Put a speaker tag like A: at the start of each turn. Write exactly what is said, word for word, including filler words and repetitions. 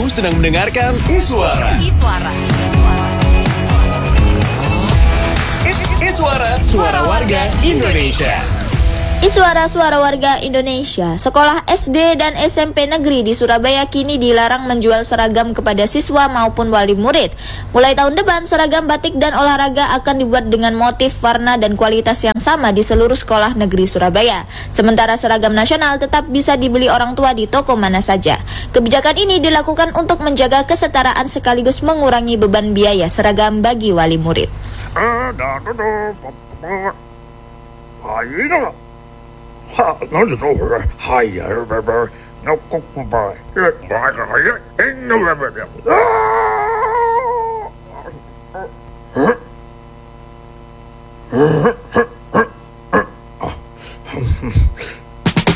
A: Kamu sedang mendengarkan Iswara.
B: Iswara.
A: Iswara, suara warga Indonesia.
C: Iswara Suara Warga Indonesia. Sekolah S D dan S M P negeri di Surabaya kini dilarang menjual seragam kepada siswa maupun wali murid. Mulai tahun depan, seragam batik dan olahraga akan dibuat dengan motif, warna, dan kualitas yang sama di seluruh sekolah negeri Surabaya. Sementara seragam nasional tetap bisa dibeli orang tua di toko mana saja. Kebijakan ini dilakukan untuk menjaga kesetaraan sekaligus mengurangi beban biaya seragam bagi wali murid.
D: Huh?